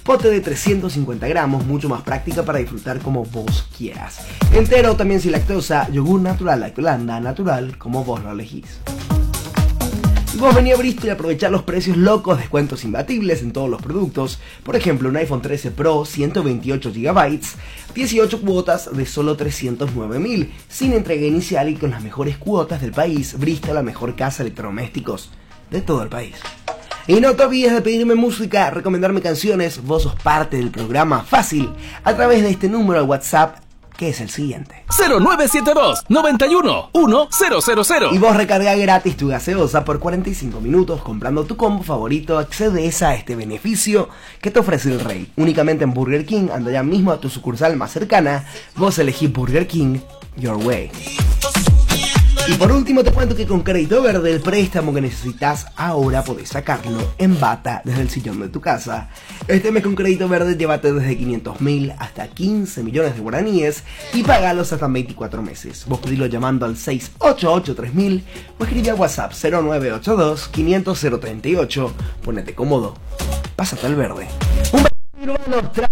pote de 350 gramos, mucho más práctica para disfrutar como vos quieras. Entero, también sin lactosa, yogur natural, la Holanda natural, como vos lo elegís. Y vos vení a Bristol y aprovechar los precios locos, descuentos imbatibles en todos los productos. Por ejemplo, un iPhone 13 Pro 128 GB, 18 cuotas de solo 309.000, sin entrega inicial y con las mejores cuotas del país. Bristol, la mejor casa de electrodomésticos de todo el país. Y no te olvides de pedirme música, recomendarme canciones. Vos sos parte del programa fácil a través de este número de WhatsApp, que es el siguiente: 0972 91 1000. Y vos recarga gratis tu gaseosa por 45 minutos comprando tu combo favorito. Accedes a este beneficio que te ofrece el Rey únicamente en Burger King. Anda ya mismo a tu sucursal más cercana. Vos elegís Burger King your way. Y por último te cuento que con Crédito Verde, el préstamo que necesitas ahora podés sacarlo en bata desde el sillón de tu casa. Este mes con Crédito Verde llévate desde 500.000 hasta 15 millones de guaraníes y pagalos hasta 24 meses. Vos pedilo llamando al 688-3000 o escribe a WhatsApp 0982-500-038. Ponete cómodo, pásate al verde. Un beso,